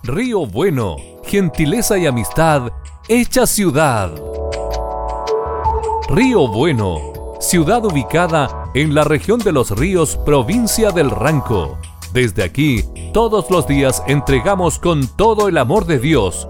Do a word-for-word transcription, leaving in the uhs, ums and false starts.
Río Bueno, gentileza y amistad hecha ciudad. Río Bueno, ciudad ubicada en la región de Los Ríos, provincia del Ranco. Desde aquí, todos los días entregamos con todo el amor de Dios